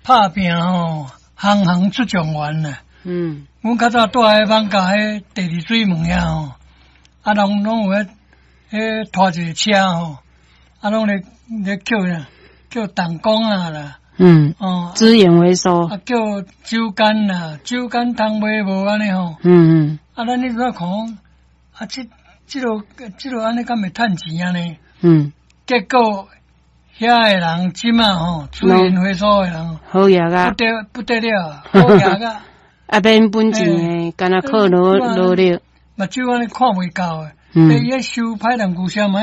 拍拼吼，行行出状元啦。阮较早住喺网甲迄第二水门遐吼，啊，拢有迄拖一个车吼，啊，拢咧叫动工啊啦。 资源回收。 啊，叫酒干啦，酒干通买无安尼吼。啊，咱你怎看？啊，这落安尼敢会趁钱安尼？结果遐个人即马吼，资源回收个人， 好业啊， 不得了，好业啊！ 啊，免本钱诶，干那靠劳力。 目睭安尼看袂到诶，伊迄收歹人牛车嘛。